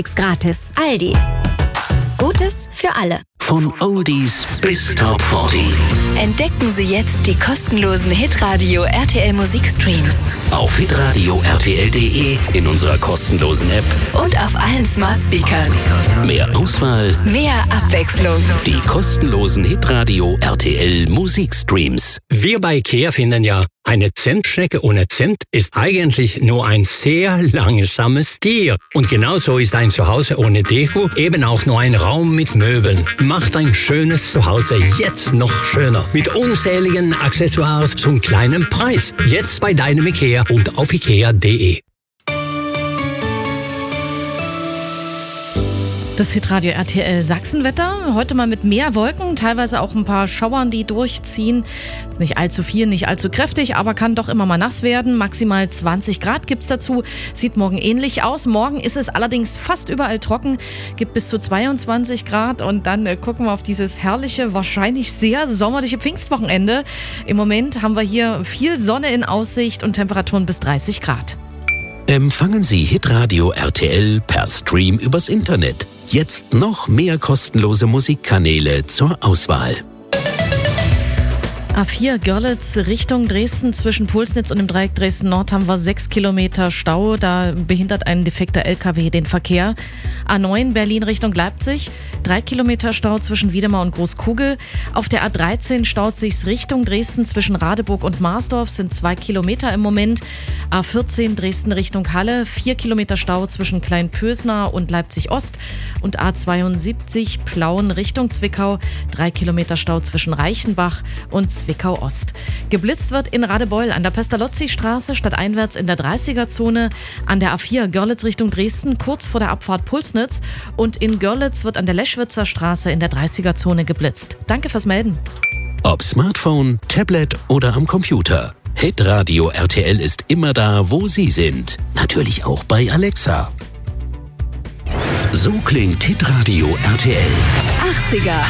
Gratis. Aldi. Gutes für alle. Von Oldies bis Top 40. Entdecken Sie jetzt die kostenlosen Hitradio RTL Musikstreams. Auf hitradio rtl.de, in unserer kostenlosen App und auf allen Smart Speakern. Mehr Auswahl, mehr Abwechslung. Die kostenlosen Hitradio RTL Musikstreams. Wir bei IKEA finden ja, eine Zentstrecke ohne Zent ist eigentlich nur ein sehr langsames Tier. Und genauso ist ein Zuhause ohne Deko eben auch nur ein Raum mit Möbeln. Macht ein schönes Zuhause jetzt noch schöner. Mit unzähligen Accessoires zum kleinen Preis. Jetzt bei deinem IKEA und auf ikea.de. Das Hitradio RTL Sachsenwetter. Heute mal mit mehr Wolken, teilweise auch ein paar Schauern, die durchziehen. Ist nicht allzu viel, nicht allzu kräftig, aber kann doch immer mal nass werden. Maximal 20 Grad gibt's dazu. Sieht morgen ähnlich aus. Morgen ist es allerdings fast überall trocken. Gibt bis zu 22 Grad. Und dann gucken wir auf dieses herrliche, wahrscheinlich sehr sommerliche Pfingstwochenende. Im Moment haben wir hier viel Sonne in Aussicht und Temperaturen bis 30 Grad. Empfangen Sie Hitradio RTL per Stream übers Internet. Jetzt noch mehr kostenlose Musikkanäle zur Auswahl. A4 Görlitz Richtung Dresden zwischen Pulsnitz und dem Dreieck Dresden-Nord haben wir 6 Kilometer Stau. Da behindert ein defekter LKW den Verkehr. A9 Berlin Richtung Leipzig, 3 Kilometer Stau zwischen Wiedemar und Großkugel. Auf der A13 staut sich's Richtung Dresden zwischen Radeburg und Marsdorf, sind 2 Kilometer im Moment. A14 Dresden Richtung Halle, 4 Kilometer Stau zwischen Kleinpösnar und Leipzig-Ost. Und A72 Plauen Richtung Zwickau, 3 Kilometer Stau zwischen Reichenbach und Zwickau-Ost. Geblitzt wird in Radebeul an der Pestalozzi-Straße stadteinwärts in der 30er-Zone, an der A4 Görlitz Richtung Dresden kurz vor der Abfahrt Pulsnitz und in Görlitz wird an der Leschwitzer Straße in der 30er-Zone geblitzt. Danke fürs Melden. Ob Smartphone, Tablet oder am Computer. Hitradio RTL ist immer da, wo Sie sind. Natürlich auch bei Alexa. So klingt Hitradio RTL. 80er.